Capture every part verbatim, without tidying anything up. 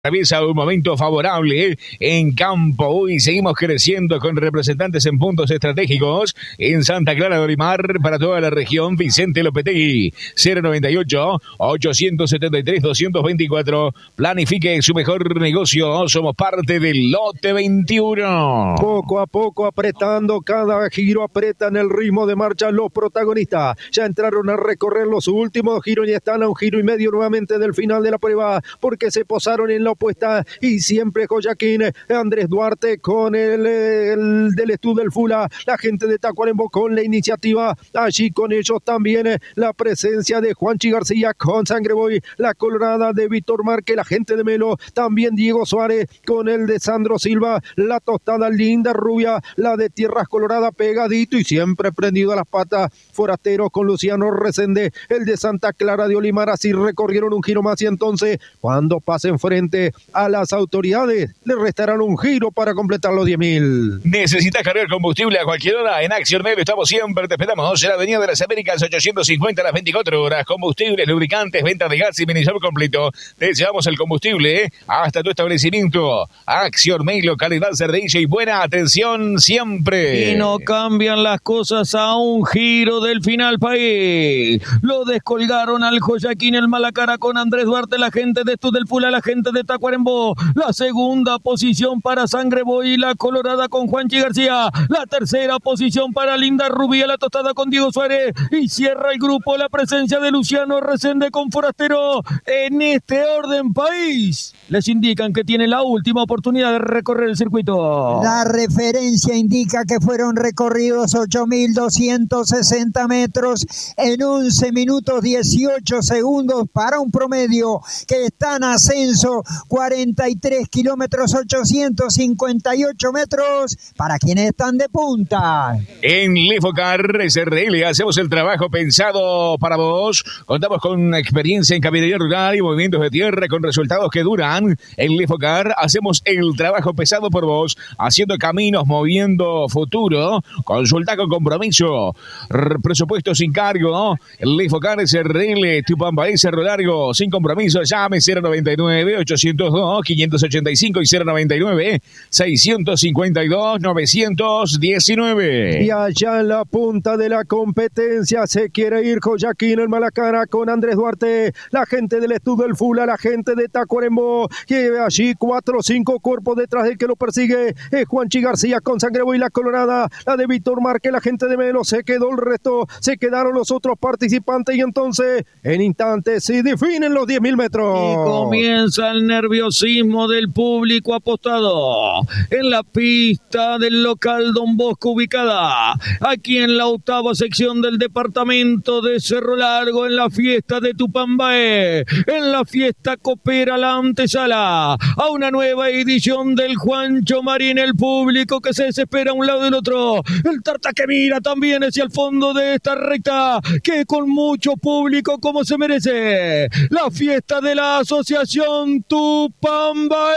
Atraviesa un momento favorable en campo. Hoy seguimos creciendo con representantes en puntos estratégicos en Santa Clara de Olimar para toda la región. Vicente Lopetegui, cero noventa y ocho, ochocientos setenta y tres, doscientos veinticuatro. Planifique su mejor negocio. Somos parte del lote veintiuno. Poco a poco apretando, cada giro apretan el ritmo de marcha los protagonistas. Ya entraron a recorrer los últimos giros y están a un giro y medio nuevamente del final de la prueba, porque se posaron en la opuesta y siempre Joaquín Andrés Duarte con el, el del estudio del Fula, la gente de Tacuarembó con la iniciativa, allí con ellos también la presencia de Juanchi García con Sangre Boy, la colorada de Víctor Márquez, la gente de Melo, también Diego Suárez con el de Sandro Silva, la tostada linda rubia, la de Tierras Colorada pegadito y siempre prendido a las patas, Forastero con Luciano Resende, el de Santa Clara de Olimar. Así recorrieron un giro más y entonces cuando pasen frente a las autoridades le restarán un giro para completar los diez mil. ¿Necesitas cargar combustible a cualquier hora? En Acción Melo estamos siempre, te esperamos en la Avenida de las Américas ochocientos cincuenta a las veinticuatro horas. Combustibles, lubricantes, venta de gas y minizado completo. Te llevamos el combustible ¿eh? hasta tu establecimiento. Acción Melo, calidad, servicio y buena atención siempre. Y no cambian las cosas a un giro del final país. Lo descolgaron al Joaquín el Malacara con Andrés Duarte, la gente de Estud del Fula, la gente de Tacuarembó. La segunda posición para Sangre Boy y la colorada con Juanchi García. La tercera posición para Linda Rubia, la tostada con Diego Suárez. Y cierra el grupo la presencia de Luciano Resende con Forastero. En este orden país les indican que tiene la última oportunidad de recorrer el circuito. La referencia indica que fueron recorridos ocho mil doscientos sesenta metros en once minutos dieciocho segundos para un promedio que está en ascenso, cuarenta y tres kilómetros ochocientos cincuenta y ocho metros para quienes están de punta. En Lefocar S R L hacemos el trabajo pensado para vos. Contamos con experiencia en caballería rural y movimientos de tierra con resultados que duran. En Lefocar hacemos el trabajo pesado por vos, haciendo caminos, moviendo futuro. Consulta con compromiso. R- presupuesto sin cargo. Lefocar S R L, Tupambaí, Cerro Largo, sin compromiso. Llame cero noventa y nueve, ochocientos dos, quinientos ochenta y cinco y cero noventa y nueve, seiscientos cincuenta y dos, novecientos diecinueve. Y allá en la punta de la competencia se quiere ir Joaquín el Malacara con Andrés Duarte, la gente del estudio del Fula, la gente de Tacuarembó, que allí cuatro o cinco cuerpos detrás del que lo persigue es Juanchi García con Sangre Boy, la colorada, la de Víctor Márquez, la gente de Melo. Se quedó el resto, se quedaron los otros participantes y entonces en instantes se definen los diez mil metros. Y comienza el nerviosismo del público apostado en la pista del local Don Bosco, ubicada aquí en la octava sección del departamento de Cerro Largo, en la fiesta de Tupambaé, en la fiesta coopera la antesala a una nueva edición del Juancho Marín. El público que se desespera a un lado del otro, el Tarta que mira también hacia el fondo de esta recta, que con mucho público como se merece, la fiesta de la asociación Tupambaé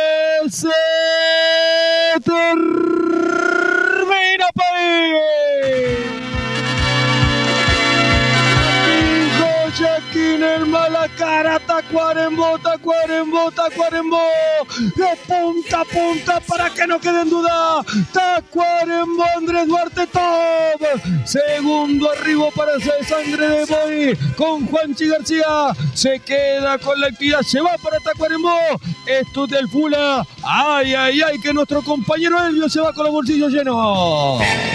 se termina, país. Joaquín el Malacara, Tacuarembó, Tacuarembó, Tacuarembó, de punta a punta para que no quede en duda. Tacuarembó, Andrés Duarte, todo. Segundo arribo para Sangre de Boy con Juanchi García. Se queda con la actividad, se va para Tacuarembó. Esto es del Fula. Ay, ay, ay, que nuestro compañero Elvio se va con los bolsillos llenos.